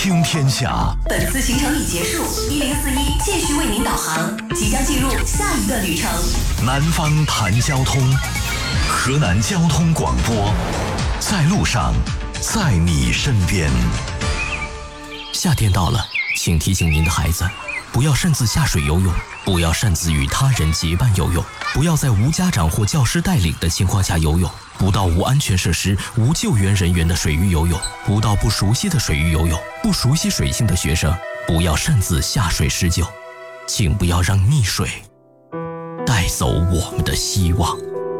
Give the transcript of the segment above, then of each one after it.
听天下。 本次行程已结束，1041继续为您导航，即将进入下一个旅程。 南方谈交通，河南交通广播，在路上，在你身边。 夏天到了，请提醒您的孩子，不要擅自下水游泳，不要擅自与他人结伴游泳，不要在无家长或教师带领的情况下游泳，不到无安全设施、无救援人员的水域游泳，不到不熟悉的水域游泳。不熟悉水性的学生，不要擅自下水施救，请不要让溺水带走我们的希望。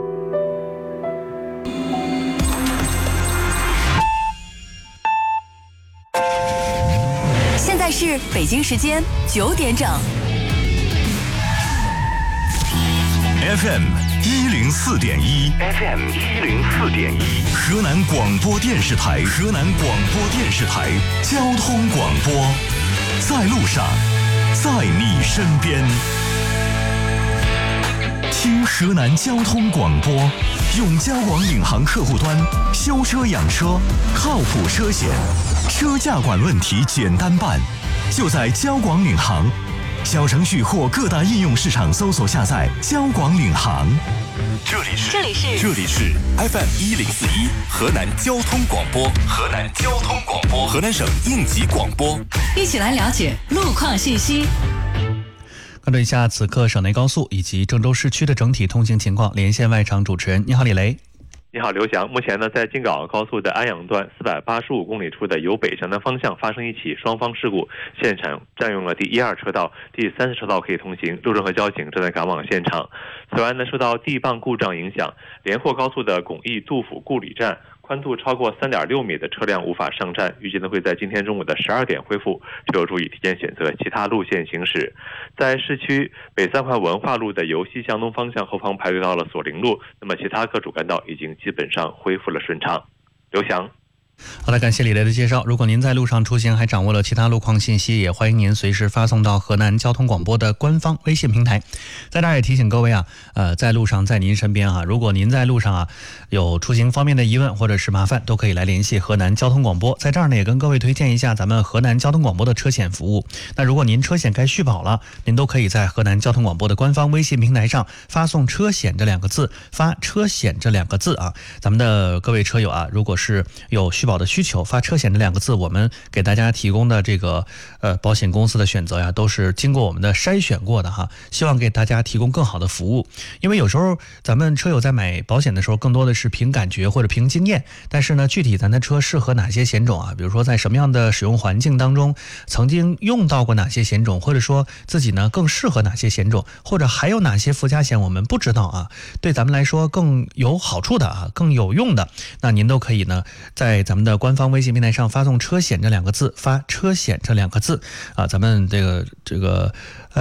现在是北京时间9点整。 FM 104.1 ，FM 104.1，河南广播电视台，河南广播电视台交通广播，在路上，在你身边。听河南交通广播，用交广领航客户端修车养车，靠谱车险，车价管问题简单办，就在交广领航。小程序或各大应用市场搜索下载交广领航。这里是 FM 1041河南交通广播，河南交通广播，河南省应急广播。 一起来了解路况信息。 关注一下此刻省内高速以及郑州市区的整体通行情况，连线外场主持人。你好，李雷。 你好，刘翔。目前呢，在京港澳高速的安阳段485公里处的由北向南方向发生一起双方事故，现场占用了第12车道、第30车道可以通行，路政和交警正在赶往现场。此外呢，受到地磅故障影响，连霍高速的巩义杜甫故里站宽度超过3.6米的车辆无法上站，预计呢会在今天中午的12点恢复，车友注意提前选择其他路线行驶。在市区北3环文化路的由西向东方向后方排队到了索陵路，那么其他各主干道已经基本上恢复了顺畅。刘翔。 好的，感谢李雷的介绍。如果您在路上出行还掌握了其他路况信息，也欢迎您随时发送到河南交通广播的官方微信平台。在这儿也提醒各位啊，在路上在您身边啊，如果您在路上啊有出行方面的疑问或者是麻烦，都可以来联系河南交通广播。在这儿呢，也跟各位推荐一下咱们河南交通广播的车险服务。那如果您车险该续保了，您都可以在河南交通广播的官方微信平台上发送车险这2个字，发车险这2个字啊。咱们的各位车友啊，如果是有续保的需求，发车险这2个字，我们给大家提供的这个保险公司的选择呀，都是经过我们的筛选过的哈，希望给大家提供更好的服务。因为有时候咱们车友在买保险的时候，更多的是凭感觉或者凭经验，但是呢，具体咱的车适合哪些险种啊？比如说在什么样的使用环境当中，曾经用到过哪些险种，或者说自己呢更适合哪些险种，或者还有哪些附加险我们不知道啊，对咱们来说更有好处的啊，更有用的，那您都可以呢在咱们的官方微信平台上发送车险这2个字，发车险这2个字啊，咱们这个